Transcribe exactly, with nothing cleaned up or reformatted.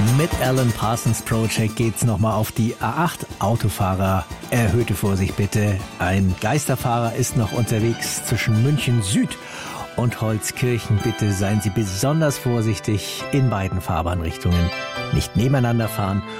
Mit Alan Parsons Project geht's nochmal auf die A acht. Autofahrer, erhöhte Vorsicht bitte. Ein Geisterfahrer ist noch unterwegs zwischen München Süd und Holzkirchen. Bitte seien Sie besonders vorsichtig in beiden Fahrbahnrichtungen. Nicht nebeneinander fahren